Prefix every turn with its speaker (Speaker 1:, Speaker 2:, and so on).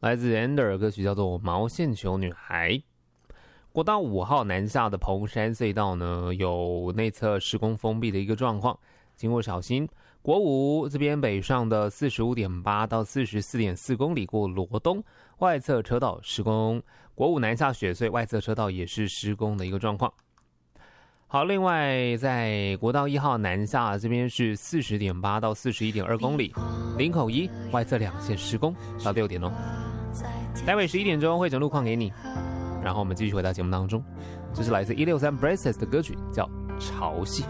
Speaker 1: 来自 Ender 歌曲叫做《毛线球女孩》。国道5号南下的彭山隧道呢，有内侧施工封闭的一个状况，经过小心。国5这边北上的 45.8 到 44.4 公里过罗东，外侧车道施工。国5南下雪隧外侧车道也是施工的一个状况。好，另外在国道1号南下这边是 40.8 到 41.2 公里，林口1外侧2线施工到6点哦。待会11点钟会整路况给你，然后我们继续回到节目当中。这是来自163 Braces 的歌曲，叫《潮汐》。